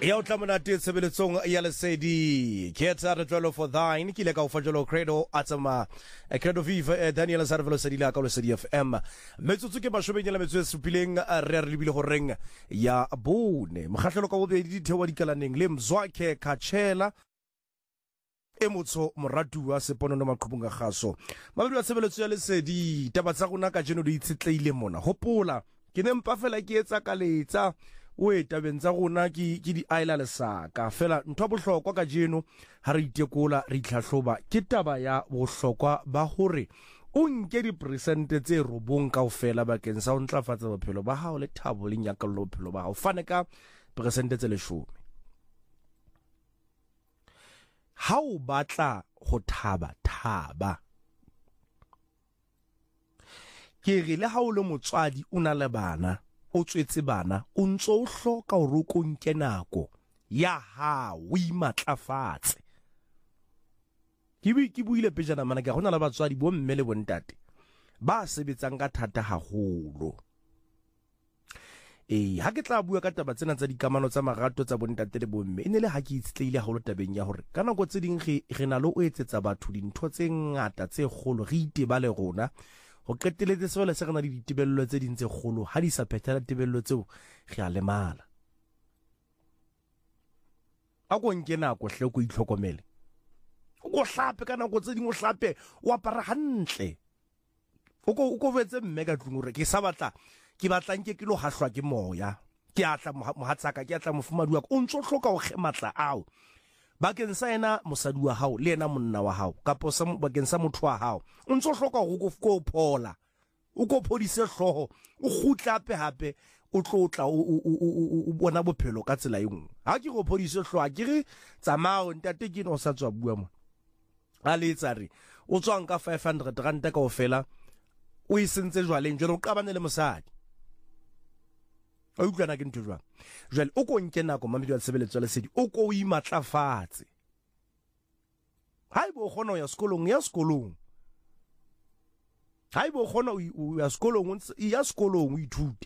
Ya o tla monate tshebeletsong ya lesedi ke tsa re tlolo for thine ke le ka o fa jolo credo atsama credo viva Daniel Sarvelo sedila ka lesedi FM metsotso ke bashobeng la metso e supileng re re lebile go reng ya bone mogatlhelo ka bobedi dithewa dikalaneng le Mzwakhe Kachela e motso moratuwa seponono maqhubung ga gaso mabedi wa tshebeletso ya lesedi taba tsa gona ka jeno di itshetleile mona hopola ke ne mpa fela ke etsa ka letsa o tabeng tsa gona ke di aila lesaka fela ntho bohlokwa ka jeno ha re itekola re itlhahloba ke taba ya bohlokwa ba hore o nke diperesente tse robong kaofela bakeng sa ho ntlafatsa bophelo ba hao le thabo le nyakallo bophelo ba hao fane ka peresente tse 10 ha o batla ho thaba ke re le ha o le motswadi o na le bana o tswetse bana o ntso o hloka hore o konke nako ya hao o imatlafatse ke buile pejana mana ke gona la batswadi bo mme le bontate ba sebetsang ka thata haholo ha ke tla bua ka taba tsena tsa dikamano tsa marato tsa bontate le bomme ene le ha ke itstlehile haholo tabeng ya hore ka nako tse ding re na le o etsetsa batho dintho tse ngata tse kgolo re itebale rona ho qeteletse sele se rena le ditebello tse ding tse kgolo ha di sa phethela tebello tseo re a lemala a go nke nako hle go itlhokomele o go hlape ka nako tse ding o hlape o apara hantle o go vetse mme ka tlung hore ke sa batla ke batlang ke lo hahlwa ke moya ke atla mohatsaka ke atla mofumadi wa o ntso hloka ho kgematla ao bakeng sa ena mosadi wa hao le ena monna wa hao kapo sa bakeng sa motho wa hao o ntso hloka go go phola o go phodise hloho o gutla hape o tlotla o bona bophelo ka tsela engwe ha ke go phodise hloho ke re tsamao ntate ke no sa tswa bua mo a le tsare o tswang ka 500 rand ka ofela o isentse jwaleng jalo o qabane le mosadi a utlwana ke ntho jwang jwale o ko nke nako mamedi wa tshebeletso le sedi o ko o imatlafatse haibo gona ya sekolong haibo gona ya sekolong o ithute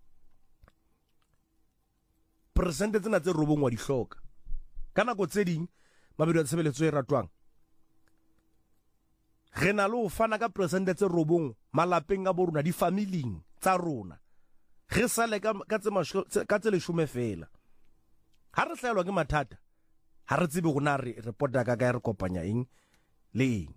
presente tsena tse robong wa di hloka ka nako tse ding mamedi wa tshebeletso e ratwang re na le ho fana ka presente tse robong malapeng a borona di familing tsa rona re sale ka tse 10 fela ha re hlaelwa ke mathata ha re tsebe gona re reporta ka re kopanya eng le eng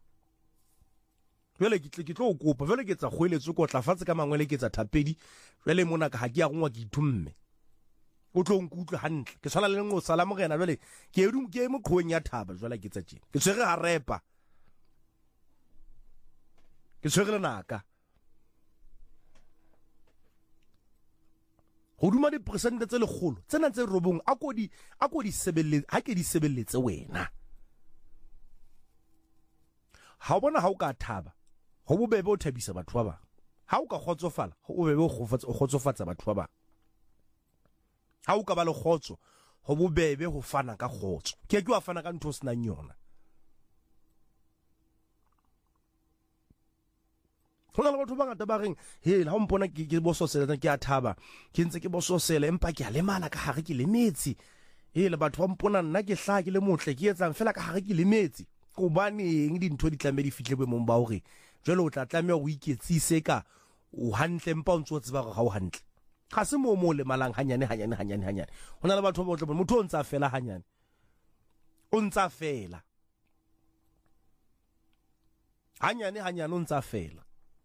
jwale ke tlo kopa jwale ke tsa kgoeletso ko tlafatse ka mangwele ke tsa thapedi jwale mona ka ha ke ya gongwa ke ithumme o tlo nkutlwe hantle ke tshwana le ngo sala mogena jwale ke mo qhoeng ya thaba jwale ke tsa tjena ke tshwere ha repa ke tshwere le naka go duma di presente tse 100 tsena tse robong a ko di sebeletse ha ke di sebeletse wena ha bona ha o ka thaba ho bobebe o thabisa batho ba bang ha o ka khotsofala ho bobebe o khotsofatsa batho ba bang ha o ka ba le khotso ho bobebe ho fana ka khotso ke wa fana ka ntho sena nyona hona le batho ba ngata ba reng he ha o mpona ke bososela ke a thaba ke ntse ke bososela empa ke a lemala ka hare ke lemetse le batho ba mpona nna ke hla ke le motle ke etsang fela ka hare ke lemetse go baneng dintho di tlame di fihle boemong ba hore jwale o tla tlameha go iketsise ka o hantle empa o ntse o tseba ga o hantle ga se mo le malang hanyane hona le batho ba botle motho o ntsa fela hanyane o ntsa fela hanyane o ntsa fela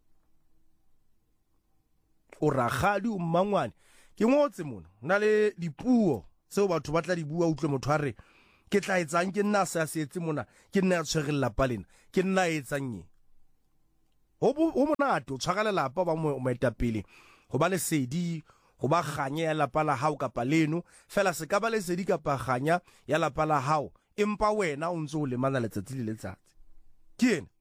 o ragadi o mmangwane ke ngotse mona na le dipuo tseo batho ba tla di bua utlwe motho a re ke tla etsang ke nna sa setse mona ke nna ya tshwerella palena ke nna etsang ye ho monate o tshwara lelapa ba mo etapele ho ba le sedi ho ba ganya ya lapa la hao kapa leno fela se ka ba le sedi kapa ganya ya lapa la hao empa wena o ntse o le mana letsatsi le letsatsi ke ena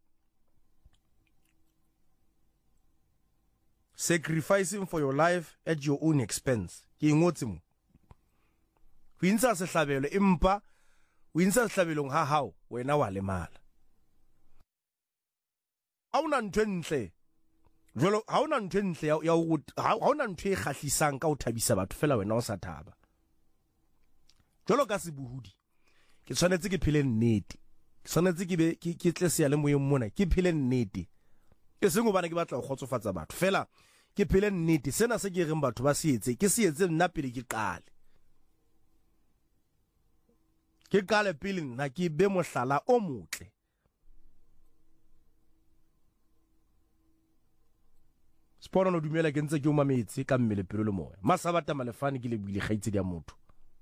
sacrificing for your life at your own expense ke ngotse mo o intsa sehlabelo empa o intsa sehlabelong ha hao wena wa lemala ha una ntwe ntle jwalo ha una ntwe ntle ya ha una ntwe e khahlisang ka o thabisa batho fela wena o sa thaba jalo ka se bohudi ke tshwanetse ke phele nnete ke tshwanetse ke tle se ya le moyeng mona ke phele nnete ke sengwe bana ke batla go khotsofatsa batho fela ke phele nnete sena se ke reng batho ba se etse ke se etse nna pele ke qale pele nna ke be mohlala o motle sporo no dumela ke ntse ke o mametse ka mmele pelo le moya masabata malefane ke le buile gaitse dia motho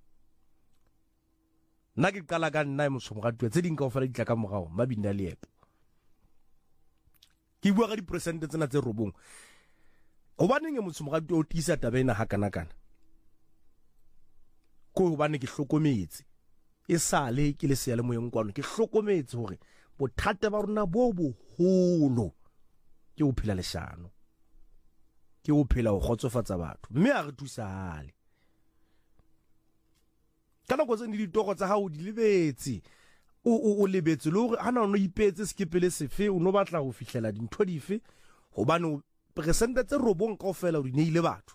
nna ke qala ka nna mosomogatuwa tse ding ka ofela ditla ka mogao mabina le epo ke bua ka diperesente tsena tse robong o baneng mosomogatuwa o tisa tabena ha kana ko o bane ke hlokometse e sale ke le se ya le moyeng kwano ke hlokometse hore bothata ba rona bo boholo ke o phela leshano ke o phela o khotsofatsa batho mme a re thusale kana go tsene ditoro tsa hao di lebetse o lebetse le hore hana no ipetse skepele sefe o no batla go fihlela dintho dife hobane presente tse robong kaofela o di neile batho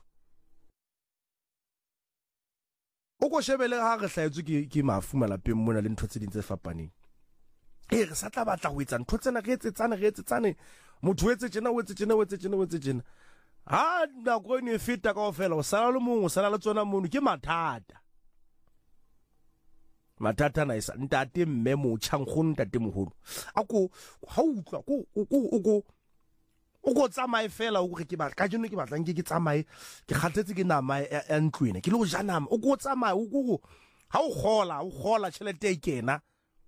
o go shebele ha re hlaetswe ke mafu malapeng mona le ntho tse ding tse fapaneng re sa tla batla go etsa ntho tsena re etsetsane motho o etse tjena o etse tjena ha na go ne feta kaofela o sala le mongwe o sala le tsona mono ke mathata na isa ntate mme mo tshangkgo ntate moholo ako ha utlwa o go tsamae fela o re ke ba ka jeno ke batlang ke tsamae ke kgatletse ke nama ya ntlwena ke le go janama o go tsamae o go ha o gola tšhelete e kena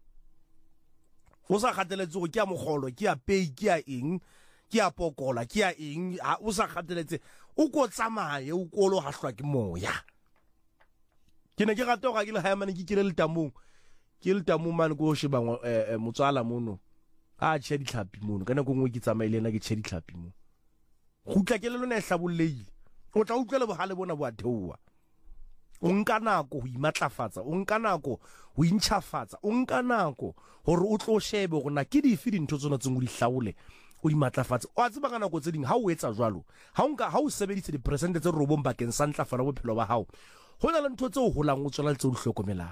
o sa kgateletse go ke ya mogolo ke ya pay ke ya eng ke ya pokola ke ya eng o sa kgateletse o go tsamae o kolo ha hlwa ke moya ke ne ke rata ga ke le haemane ke le tamong mane go shebang motswala mono a tšhe ditlhapi mono kana go ngwe ke tsamaile na ke tšhe ditlhapi mo go tla ke le lona e hlabolleile o tla utlwa le bohale bona bo a theoa o nka nako go imatlafatsa o nka nako go intšhafatsa o nka nako gore o tlo shebe gona ke dife dintho tsona tseng o di hlaole o di matlafatsa o a tseba ka nako tse ding ha o etsa jwalo ha o sebedisa diperesente tse robong bakeng sa ntlafala bophelo ba hao go na le ntho tse o holang o tswela tse o di hlokomelang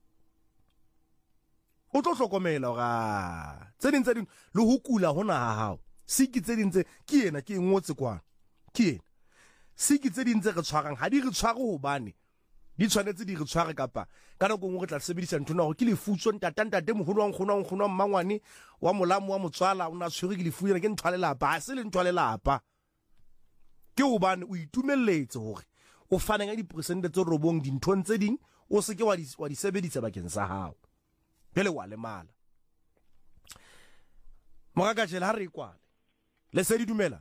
o tlo hlokomela ga tse ding le ho kula hona ha hao siki tse ding tse ke yena ke ngotse kwana ke yena siki tse ding tse re tshwarang ha di re tshware hobane di tshwanetse di re tshware kapa ka nako ngwe re tla sebedisa ntho na go ke lefutso ntate moholo wa nkgono wa mmangwane wa molamo wa motswala o na tshwere ke lefutsana ke ntshwale lapa ha se le ntshwale lapa ke hobane o itumelletse hore o fane ka diperesente tse robong dinthong tse ding o se ke wa di sebedisa bakeng sa hao pele wa le mala mogaka tshela ha re kwale le se di dumela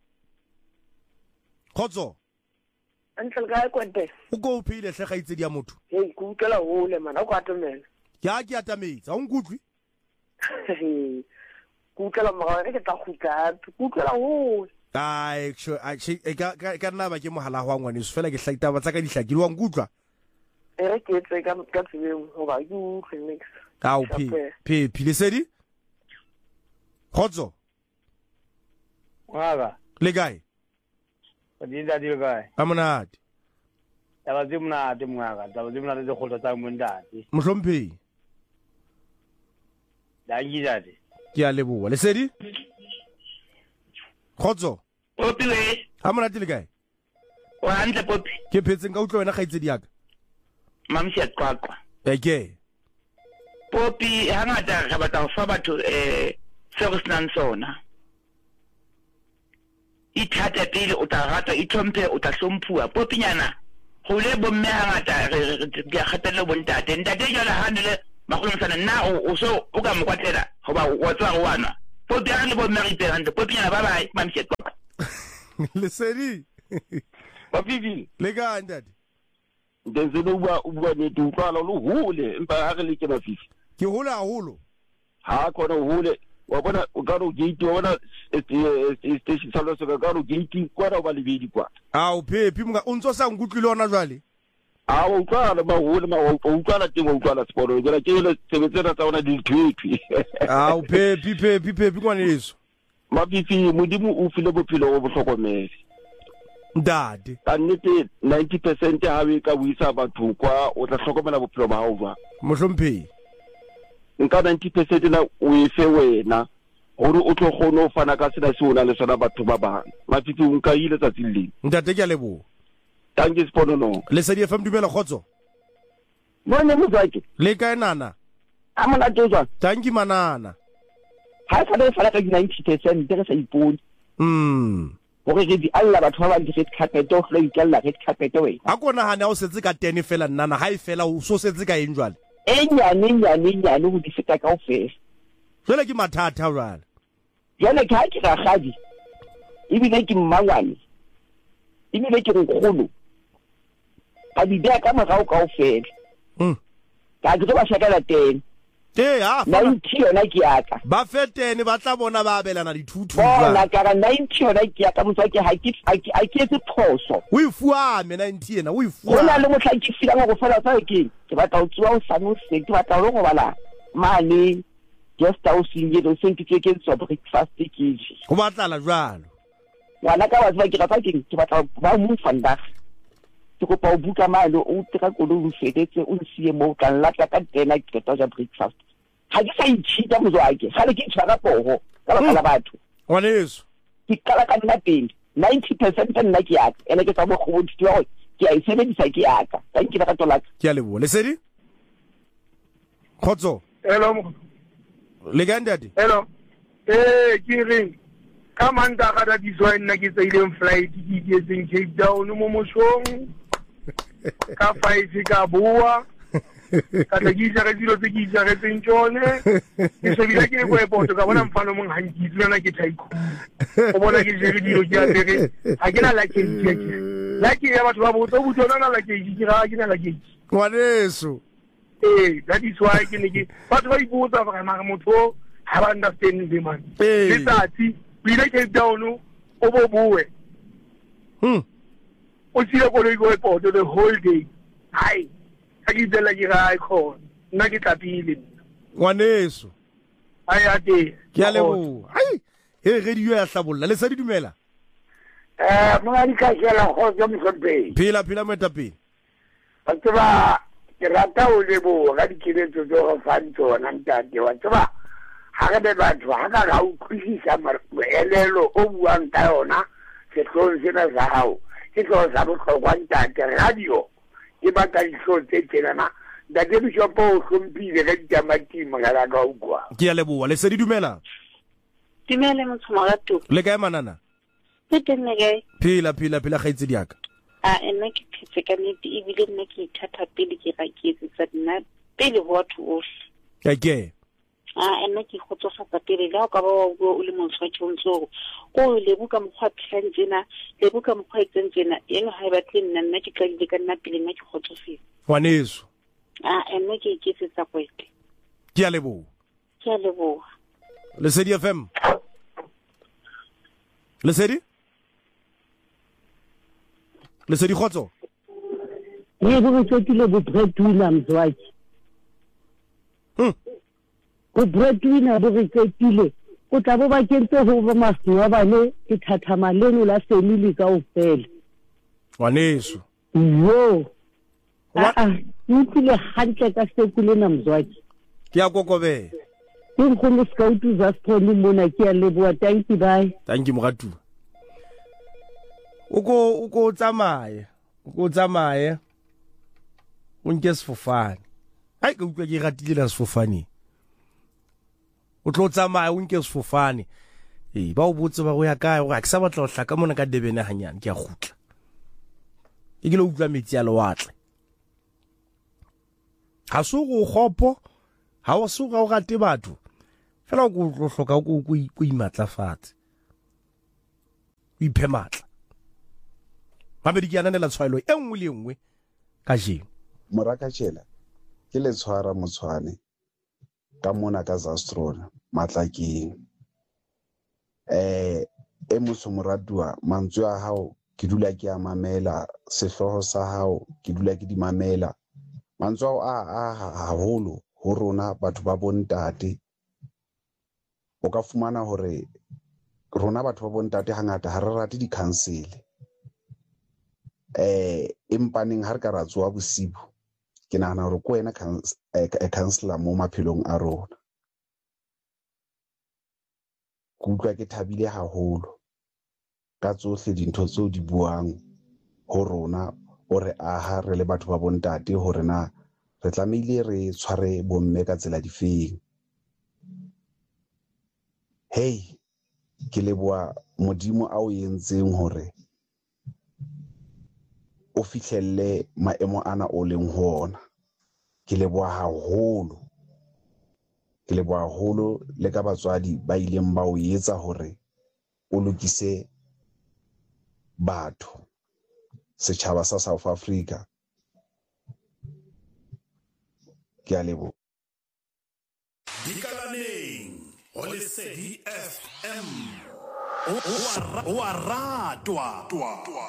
khotso Until ga kwente o go phile hle ga itse dia motho hey ku tla hole mana o ka atamela ya ke atametsa o nkutlwi ku tla mogare ke tla khutla ku tla hole ai ka nna ba ke mohala wa ngwane se fela ke hlaita ba tsaka dihlakile wa nkutlwa re ke tse ka tsebeng ho ba you mix ka o phile sedi khotso Waga le gae Dinda di gae amonate ya ba dimna di mwaga da ba dimna di khotsa tsa mondati mohlomphi da ngidade ke a leboa le sedi khotso Popi we amonate le gae wa hantle Popi ke phetseng ka utlwa wena ga itse diaka mamsi ya qaqwa eke Popi hangata ga batla go fa batho service nan sona ithata pele o tla rata itlhomphe o tla hlomphuwa Popinyana go le bomme hangata re kgatelle bontate ntate jala hanele magolosana na o so o ka mokwatlela goba wa tswa go wana Popi a le bomme re ipegante Popinyana bye bye mamsi ya qaqwa le sedi Papivi le ga ndadi ndenzelo uba netuqala lo hule empa ha re le ke mafifi ke hola holo ha khona hule wa bona o ka ro gate wa bona station sa lo se ka ro gate kwa ra ba lebedi kwa o phephi mga o ntso sa nkutlwile ona jwale o utlwala ba hule ma o utlwala teng o utlwala sporo jela ke le sebetsena tsa ona di thwetwi o phephi ngwane leso mafifi modimo o file bophelo bo bohlokomedi ntate ka nnete 90% ha we ka buisa batho kwa o tla hlokomela bophelo ba hao ba mohlomphehi nka 90% na o efe wena hore o tlo kgona ho fana ka sena se ona le sona batho ba bang mafitsi o nka ile tsa tsile ntate ke a leboha tangi sponono Lesedi FM dumela khotso Mone motswake. le kae nana A mona tswa. tanki manana Ha sa le fala ka 90% re sa ipone. Hore re di alla batho ba ba di red carpet o hlo ikalla red carpet we. a kona hane ha o setse ka 10 fela nana ha e fela o so setse ka eng jwale Nyane ho di feta ka ofela. jwale ke mathata jwale Jale ka ke ga gadi. Ibile ke mmangwane. Ibile ke nkgolo. Ba di bea ka morao ka ofela. Ka ke ba shakala 10. ha 90 yona ke yaka. ba fetene ba tla bona ba abelana dithutu Bona ka 90 yona ke yaka motswake ha ke etse phoso. o ifuame 90 ena o Hona ifuame le motlaki fila go fela tsa ke batla o tswa o sano se ke batla go bala mane just a o sinye do se ke so breakfast ke ji go batlala jwalo wana ka batla ke rata ke batla ba mo fanda ke go pa o buka mane o teka go lo fedetse o sie mo ka latla ka tena ke tota ja breakfast ha ke sa itshita mo zwake ga le ke tshwara poho ka baka la batho ngwaneso ke kala ka nna pele 90% nna ke yaka ene ke tsa mo go ditlo ke a isebedisa ke yaka ka ke ba ka tola ke a leboha Lesedi khotso Hello. le kae ntate Hello. Ke reng. Ka manda ga da diswa nna ke tsaileng flight ke tseng Cape Town mo moshong. Ka 5 ka bua. Ka tla ke jare dilo tse ke jare tseng tsone. Ke se bila ke go airport ka bona mfano mong hanki tsena ke thaiko. O bona ke jere dilo ke a tere. Ha ke na la ke ke. La ke ya batho ba botsa botona na la ke ga ke na la ke. ngwaneso That is why ke ne ke batho ba ibotsa ba mara motho ha ba understand the man. Ee. Letsatsi o ile Cape Town o bo bue. O tsile go le go airport the whole day. Hai. Ka ke dela ke ga I call. Nna ke tlapile. ngwaneso Ai ate. ke a leboha ai he radio ya hlabolla Lesedi dumela Mona di ka jela go jo mosopeng. phela moetapele Batho ba ke rata o lebo ga dikiletso tso go fang tsona ntate wa tsaba ha re be batho ha ka ga o khusisa moelelo o buang ka yona se tlo sena sa hao ke tlo sa botlhokwa ntate radio ke batla ditlo tse tsenana ntate bishopo o hlompile ka ditamatima ka la ka ukwa ke a leboha Lesedi dumela Dumele motho morato. le kae manana Ke tenne gae. phela gaitse diaka Nna ke phetse ka nnete ebile nna ke ithata pele ke ga ke etsetsa nna pele ho batho ohle. ke Nna ke khotsofatsa pele le ha ka ba o le motho ke ntso go lebuka mokgwa phlang tsena lebuka mokgwa etseng tsena eno ha e batle nna ke tla ka nna pele nna ke khotsofetse. ngwaneso Nna ke etsetsa kwete. ke a leboha Ke a leboha. Lesedi FM Lesedi khotso Ye go tsotile bo breadwinner mzwaki. Go breadwinner bo re tsotile. O tla bo ba kentse ho ba maswa ba le ke thathama leno la family ka ofela. ngwaneso Yo. Utlile hantle ka sekule na mzwaki. ke a kokobela Ke go scout za stone mona ke a leboa thank you bye. thank you mogatu uko tsamaye o nke sefofane ai ka utlwa ke ratile la sefofane o tlo tsamaya o nke sefofane ba o botse ba go ya kae go a ke sa batla go hlaka mona ka Durban hanyane ke a gutla e ke lo utlwa metsi a lewatle ha so go gopo ha o so ga o rate batho fela o go hloka go imatlafatse o iphe matla mabedi ke ananela tshwaelo e nngwe le nngwe ka jeno Morakatshela ke le tshwara motshwane ka mona ka Zastrona Matlakeng e motho moratuwa mantswe a hao ke dula ke a mamela sehloho sa hao ke dula ke di mamela mantswe a haholo ho rona batho ba bontate o ka fumana hore rona batho ba bontate hangata ha re rate di council empaneng ha re ka ra tsoa bosibu ke nagana gore ko wena councillor mo maphelong a rona ke utlwa ke thabile haholo ka tsohle dintho tseo di buang ho rona o re aha re le batho ba bontate hore na re tlamehile re tshware bomme ka tsela difeng. Hey, ke leboa modimo a o yentseng hore o fihlelle maemo ana o leng ho ona. Ke leboa haholo, ke leboa haholo le ka batswadi ba ileng ba o etsa hore o lokise batho setjhaba sa South Africa. Ke a leboha. Dikalaneng o Lesedi FM o a ratwa.